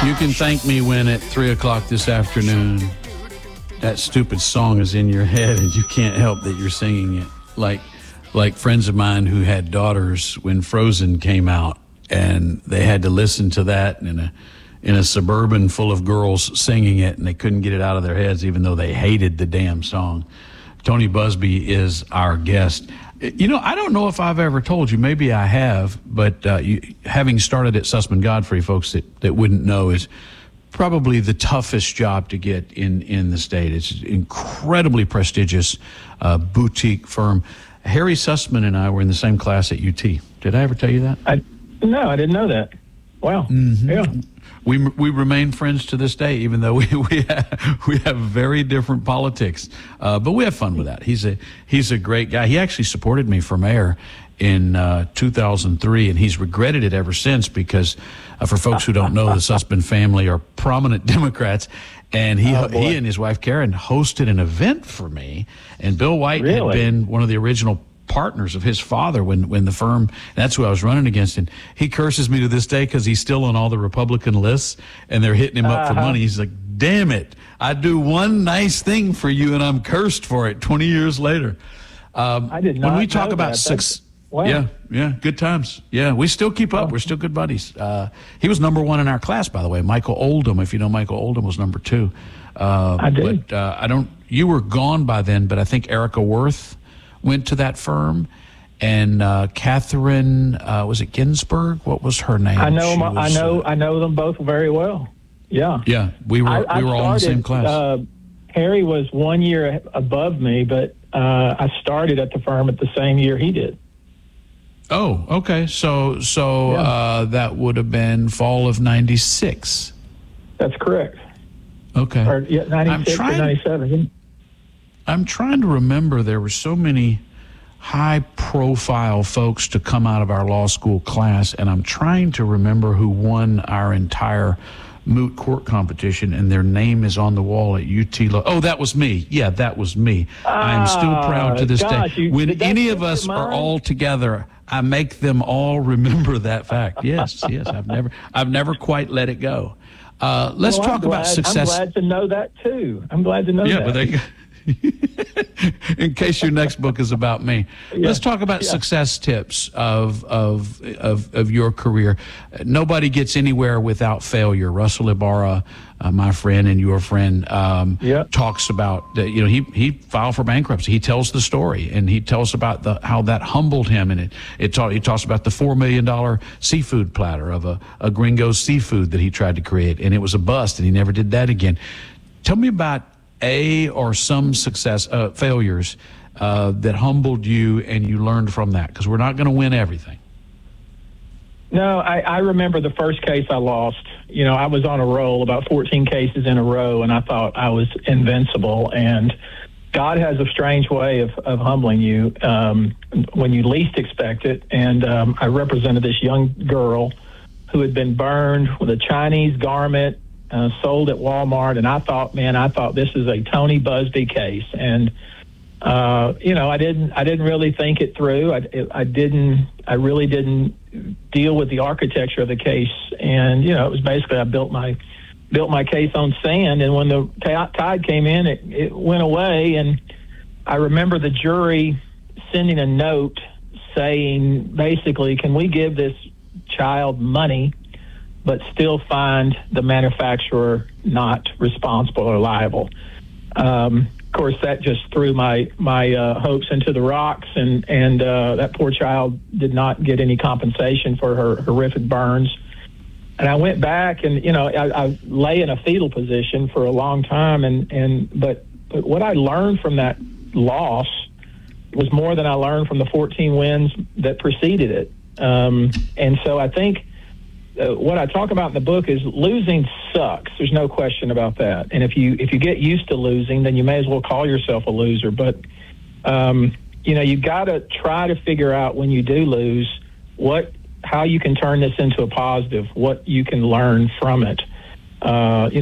You can thank me when at 3 o'clock this afternoon that stupid song is in your head and you can't help that you're singing it. Like friends of mine who had daughters when Frozen came out, and they had to listen to that in a suburban full of girls singing it, and they couldn't get it out of their heads even though they hated the damn song. Tony Busby is our guest. You know, I don't know if I've ever told you, maybe I have, but having started at Sussman Godfrey, folks that wouldn't know, is probably the toughest job to get in the state. It's an incredibly prestigious boutique firm. Harry Sussman and I were in the same class at UT. Did I ever tell you that? No, I didn't know that. Wow. Mm-hmm. Yeah. We remain friends to this day, even though we have very different politics. But we have fun with that. He's a great guy. He actually supported me for mayor in 2003, and he's regretted it ever since because, for folks who don't know, the Sussman family are prominent Democrats, and he and his wife Karen hosted an event for me, and Bill White had been one of the original partners of his father when the firm, that's who I was running against, and he curses me to this day because he's still on all the Republican lists and they're hitting him up for money. He's like, damn it, I do one nice thing for you and I'm cursed for it 20 years later. I did not when we talk know about that. six, Wow. Yeah, good times. Yeah, we still keep up. We're still good buddies. He was number one in our class, by the way. Michael Oldham, if you know Michael Oldham, was number two. I do. But you were gone by then, but I think Erica Worth went to that firm, and Catherine, was it Ginsburg? What was her name? I know them both very well. Yeah. Yeah, we were all in the same class. Harry was 1 year above me, but I started at the firm at the same year he did. Oh, okay. So that would have been fall of 96. That's correct. Okay. Or 96 or 97. I'm trying to remember. There were so many high-profile folks to come out of our law school class, and I'm trying to remember who won our entire moot court competition, and their name is on the wall at UT. Oh, that was me. Yeah, that was me. I'm still proud to this day. When any of us are all together, I make them all remember that fact. Yes, I've never quite let it go. Let's talk about success. I'm glad to know that too. I'm glad to know that. Yeah, but there you go. In case your next book is about me. Let's talk about success tips of your career. Nobody gets anywhere without failure. Russell Ibarra, my friend and your friend, talks about he filed for bankruptcy. He tells the story, and he tells about how that humbled him, and he talks about the $4 million seafood platter of a Gringo seafood that he tried to create, and it was a bust, and he never did that again. Tell me about or some failures that humbled you and you learned from that, because we're not going to win everything. No, I remember the first case I lost. I was on a roll, about 14 cases in a row, and I thought I was invincible. And God has a strange way of humbling you when you least expect it. And I represented this young girl who had been burned with a Chinese garment, sold at Walmart, and I thought this is a Tony Busby case, and I didn't really think it through. I really didn't deal with the architecture of the case, and it was basically I built my case on sand, and when the tide came in, it went away, and I remember the jury sending a note saying, basically, can we give this child money but still find the manufacturer not responsible or liable? Of course, that just threw my hopes into the rocks, and that poor child did not get any compensation for her horrific burns. And I went back, and I lay in a fetal position for a long time, but what I learned from that loss was more than I learned from the 14 wins that preceded it. And so I think what I talk about in the book is losing sucks. There's no question about that. And if you get used to losing, then you may as well call yourself a loser. But you've got to try to figure out when you do lose how you can turn this into a positive, what you can learn from it.